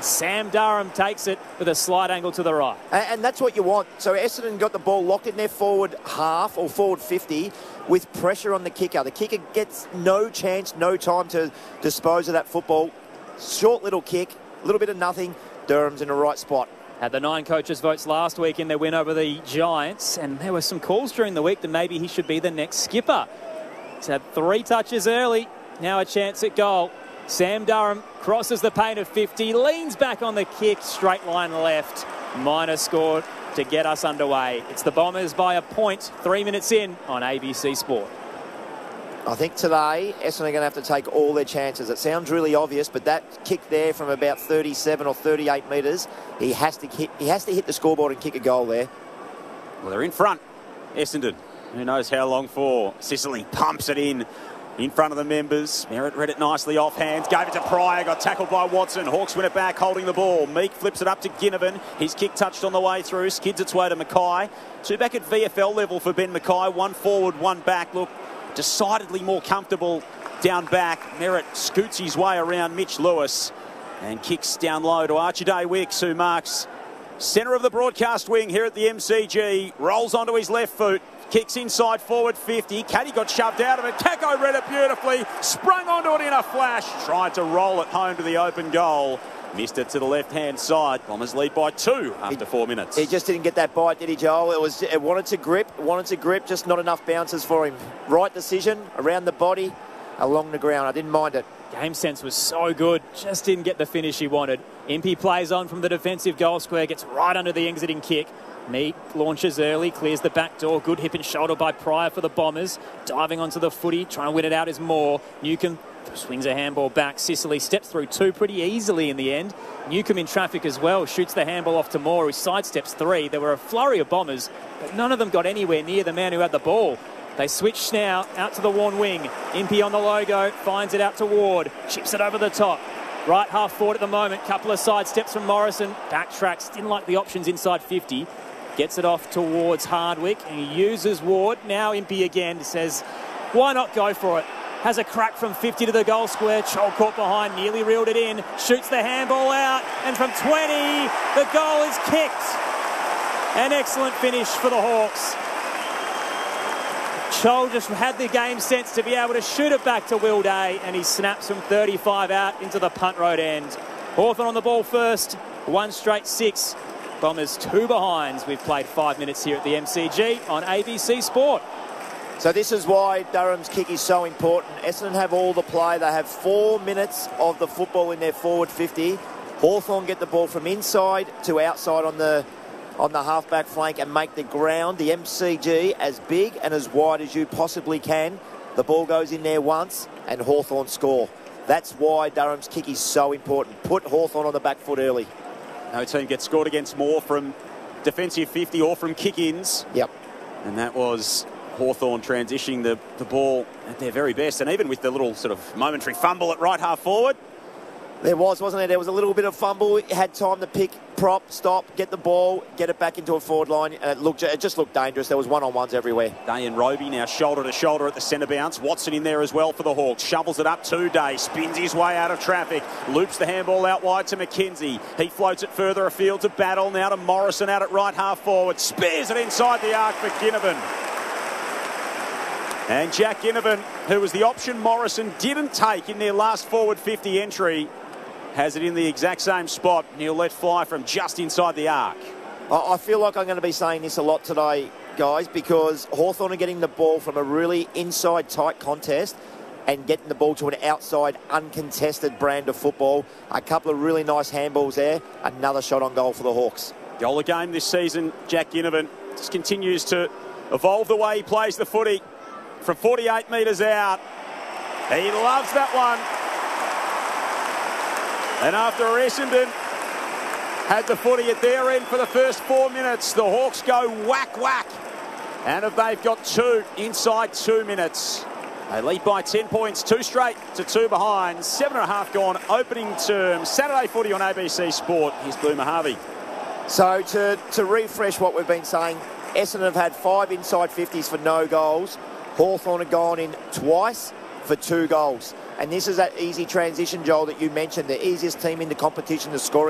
Sam Durham takes it with a slight angle to the right. And that's what you want. So Essendon got the ball locked in their forward half or forward 50 with pressure on the kicker. The kicker gets no chance, no time to dispose of that football. Short little kick, a little bit of nothing. Durham's in the right spot. Had the 9 coaches' votes last week in their win over the Giants, and there were some calls during the week that maybe he should be the next skipper. He's had 3 touches early, now a chance at goal. Sam Durham crosses the paint of 50, leans back on the kick, straight line left. Minor scored to get us underway. It's the Bombers by a point, 3 minutes in on ABC Sport. I think today Essendon are going to have to take all their chances. It sounds really obvious, but that kick there from about 37 or 38 metres, he has to hit the scoreboard and kick a goal there. Well, they're in front, Essendon. Who knows how long for. Sicily pumps it in front of the members. Merritt read it nicely off hands, gave it to Pryor, got tackled by Watson. Hawks win it back, holding the ball. Meek flips it up to Ginnivan. His kick touched on the way through, skids its way to Mackay. 2 back at VFL level for Ben Mackay. 1 forward, 1 back. Look, decidedly more comfortable down back. Merritt scoots his way around Mitch Lewis and kicks down low to Archie Wicks, who marks centre of the broadcast wing here at the MCG. Rolls onto his left foot. Kicks inside forward 50. Caddy got shoved out of it. Kako read it beautifully. Sprung onto it in a flash. Tried to roll it home to the open goal. Missed it to the left-hand side. Bombers lead by 2 after 4 minutes. He just didn't get that bite, did he, Joel? It wanted to grip, just not enough bounces for him. Right decision, around the body, along the ground. I didn't mind it. Game sense was so good, just didn't get the finish he wanted. Impey plays on from the defensive goal square, gets right under the exiting kick. Meek launches early, clears the back door. Good hip and shoulder by Pryor for the Bombers. Diving onto the footy, trying to win it out is Moore. Newcombe swings a handball back. Sicily steps through 2 pretty easily in the end. Newcombe in traffic as well, shoots the handball off to Moore, who sidesteps 3. There were a flurry of Bombers, but none of them got anywhere near the man who had the ball. They switch now out to the Warn wing. Impey on the logo, finds it out to Ward. Chips it over the top. Right half forward at the moment. Couple of side steps from Morrison. Backtracks, didn't like the options inside 50. Gets it off towards Hardwick, and he uses Ward. Now Impey again says, why not go for it? Has a crack from 50 to the goal square. Chol caught behind, nearly reeled it in. Shoots the handball out, and from 20, the goal is kicked. An excellent finish for the Hawks. Chol just had the game sense to be able to shoot it back to Will Day, and he snaps from 35 out into the punt road end. Hawthorn on the ball first, 1 straight 6. Bombers 2 behinds. We've played 5 minutes here at the MCG on ABC Sport. So this is why Durham's kick is so important. Essendon have all the play. They have 4 minutes of the football in their forward 50. Hawthorn get the ball from inside to outside on the half-back flank and make the ground, the MCG, as big and as wide as you possibly can. The ball goes in there once and Hawthorn score. That's why Durham's kick is so important. Put Hawthorn on the back foot early. No team gets scored against more from defensive 50 or from kick-ins. Yep. And that was Hawthorn transitioning the ball at their very best. And even with the little sort of momentary fumble at right half forward. There wasn't there? There was a little bit of fumble. It had time to pick, prop, stop, get the ball, get it back into a forward line. And it just looked dangerous. There was one-on-ones everywhere. Day and Roby now shoulder to shoulder at the centre bounce. Watson in there as well for the Hawks. Shovels it up to Day. Spins his way out of traffic. Loops the handball out wide to McKenzie. He floats it further afield to Battle. Now to Morrison out at right half forward. Spears it inside the arc for Ginnivan. And Jack Ginnivan, who was the option Morrison didn't take in their last forward 50 entry, has it in the exact same spot. He'll let fly from just inside the arc. I feel like I'm going to be saying this a lot today, guys, because Hawthorn are getting the ball from a really inside tight contest and getting the ball to an outside uncontested brand of football. A couple of really nice handballs there. Another shot on goal for the Hawks. Goal a game this season, Jack Ginnivan just continues to evolve the way he plays the footy from 48 metres out. He loves that one. And after Essendon had the footy at their end for the first 4 minutes, the Hawks go whack, whack. And they've got 2 inside 2 minutes. They lead by 10 points, 2 straight to 2 behind. 7.5 gone, opening term. Saturday footy on ABC Sport. Here's Boomer Harvey. So to refresh what we've been saying, Essendon have had 5 inside 50s for no goals. Hawthorn have gone in twice for 2 goals. And this is that easy transition, Joel, that you mentioned, the easiest team in the competition to score